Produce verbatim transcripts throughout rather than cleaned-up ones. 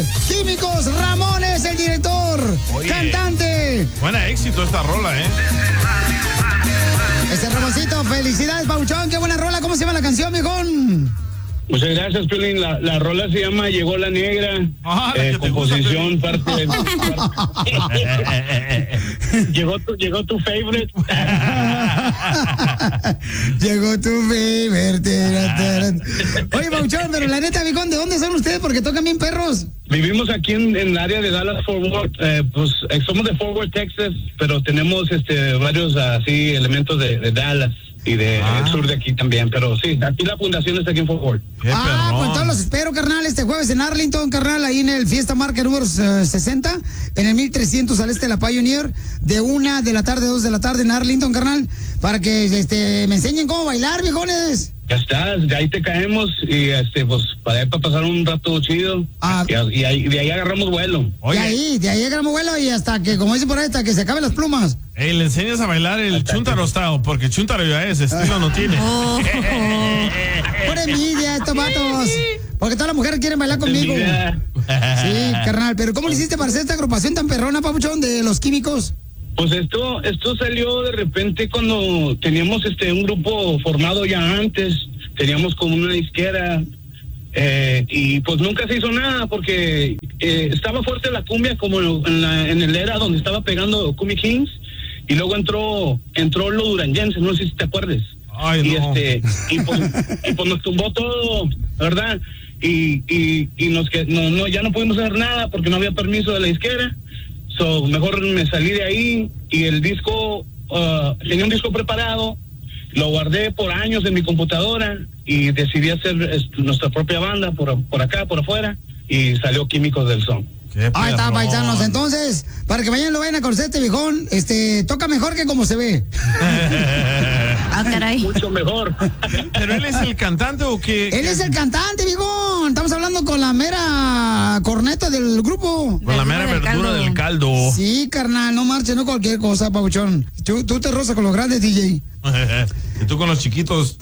Químicos, Ramones, el director, Oye, cantante. Buena éxito esta rola, ¿eh? Ese Ramoncito, felicidades, Pauchón, qué buena rola. ¿Cómo se llama la canción, viejón? Muchas gracias, Piolín. La, la rola se llama Llegó la Negra. Ah, la eh, composición, gusta, parte de... llegó, tu, llegó tu favorite. Llegó tu favorite. Oye, Pauchón, pero la neta, viejón, ¿de dónde son ustedes? Porque tocan bien perros. Vivimos aquí en, en el área de Dallas Fort Worth. Eh, pues eh, somos de Fort Worth, Texas, pero tenemos este varios así elementos de, de Dallas. Y de ah. el sur de aquí también, pero sí, aquí la fundación está aquí en Fort Worth. Ah, pues todos los espero, carnal, este jueves en Arlington, carnal, ahí en el Fiesta Market número uh, sesenta, en el mil trescientos al este de la Pioneer, de una de la tarde a dos de la tarde en Arlington, carnal, para que este me enseñen cómo bailar, viejones. Ya estás, de ahí te caemos y este pues para ahí para pasar un rato chido. Ah, y, y ahí, de ahí agarramos vuelo. Oye. De ahí, de ahí agarramos vuelo y hasta que, como dicen por ahí, hasta que se acaben las plumas. Ey, le enseñas a bailar el chuntaro style, porque chuntaro ya es, estilo no tiene. Oh, por envidia estos vatos. Porque todas las mujeres quieren bailar conmigo. Sí, carnal, pero ¿cómo le hiciste para hacer esta agrupación tan perrona, papuchón, de los Químicos? Pues esto esto salió de repente cuando teníamos este un grupo formado ya antes, teníamos como una disquera eh, y pues nunca se hizo nada porque eh, estaba fuerte la cumbia como en, la, en el era donde estaba pegando Cumbia Kings y luego entró entró lo duranguense, no sé si te acuerdas. Ay, y no. este y pues, y pues nos tumbó todo, ¿verdad? Y y y nos que no no ya no pudimos hacer nada porque no había permiso de la disquera. So, mejor me salí de ahí y el disco, uh, tenía un disco preparado, lo guardé por años en mi computadora y decidí hacer es, nuestra propia banda por, por acá, por afuera, y salió Químicos del Son. Ahí está, paisanos. Entonces, para que mañana lo vayan a conocer, este viejón, este, toca mejor que como se ve. Ah, caray. Mucho mejor. ¿Pero él es el cantante o qué? Él es el cantante, viejón. Estamos hablando con la mera corneta del grupo. Con la mera verdura del caldo. Sí, carnal, no marches, no cualquier cosa, pabuchón. Tú, tú te rozas con los grandes, D J. Y tú con los chiquitos.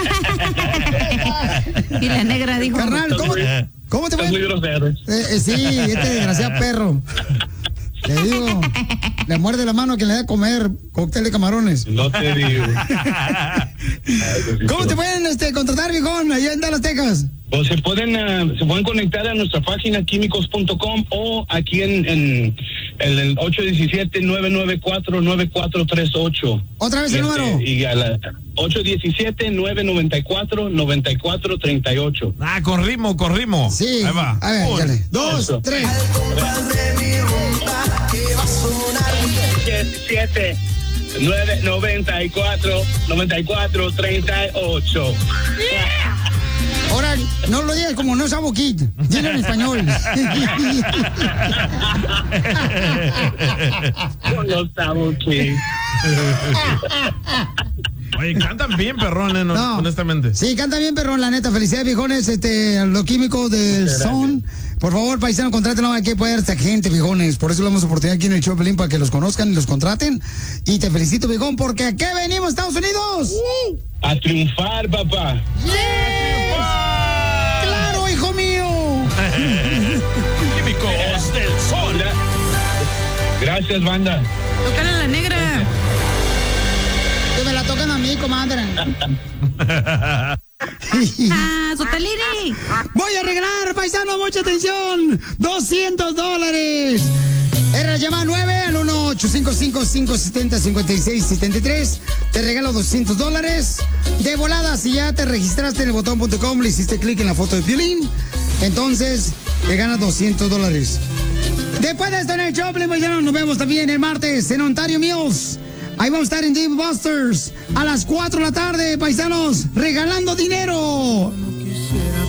Y la negra dijo. Carnal, ¿cómo, ¿cómo te Estás muy grosero. Eh, eh, sí, este desgraciado perro. Te digo, le muerde la mano a quien le da a comer cóctel de camarones. No te digo. ¿Cómo te pueden este, contratar, viejón, allá en Dallas, Texas? Pues se pueden uh, se pueden conectar a nuestra página químicos punto com o aquí en, en, en el ocho uno siete, nueve nueve cuatro, nueve cuatro tres ocho. ¿Otra vez el y número? Este, y a la ocho uno siete, nueve nueve cuatro, nueve cuatro tres ocho. Ah, con ritmo, con ritmo. Sí. Ahí va. A ver, Un, dale. Dos, eso. tres. siete, nueve nueve cuatro, nueve cuatro tres ocho. Ahora, no lo digas como no sabo kid. Dilo en español. No sabo kid. Oye, cantan bien, perrones, no, No. honestamente. Sí, canta bien, perrón, la neta. Felicidades, viejones, este, a los Químicos del Son. Por favor, paisano, contrátenlo aquí, puede haber esta gente, viejones. Por eso le damos oportunidad aquí en el show Pelín para que los conozcan y los contraten. Y te felicito, viejón, porque ¿a qué venimos, Estados Unidos? A triunfar, papá. ¡Yes! ¡Claro, hijo mío! Químicos del Sol. Gracias, banda. Tocan a la negra. Que me la tocan a mí, comadre. Ah, Sotaliri. Voy a regalar, paisano, mucha atención. doscientos dólares. Era la llamada nueve al uno ocho cinco cinco, cinco siete cero, cinco seis siete tres. Te regalo doscientos dólares. De volada, si ya te registraste en el botón punto com, le hiciste clic en la foto de Piolín, entonces te ganas doscientos dólares. Después de esto en el show, paisano, nos vemos también el martes en Ontario Mills. Ahí vamos a estar en Dave Busters a las cuatro de la tarde, paisanos, regalando dinero.